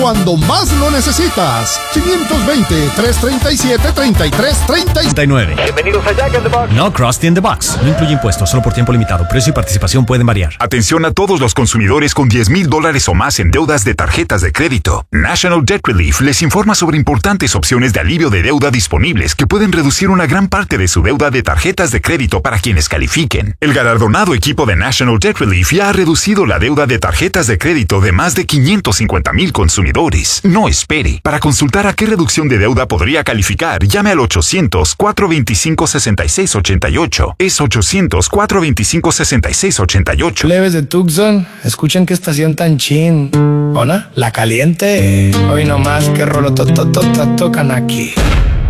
cuando más lo necesitas. 520-337-3339. Bienvenidos a Jack in the Box. No Krusty in the Box. No incluye impuestos, solo por tiempo limitado. Precio y participación pueden variar. Atención a todos los consumidores con $10,000 o más en deudas de tarjetas de crédito. National Debt Relief les informa sobre importantes opciones de alivio de deuda disponibles que pueden reducir una gran parte de su deuda de tarjetas de crédito para quienes califiquen. El galardonado equipo de National Debt Relief ya ha reducido la deuda de tarjetas de crédito de más de 550,000 consumidores. No espere. Para consultar a qué reducción de deuda podría calificar, llame al 800-425-6688. Es 800-425-6688. Leves de Tucson, escuchen qué estación tan chin. ¿Hola? La Caliente. Hoy nomás que rolo tocan aquí.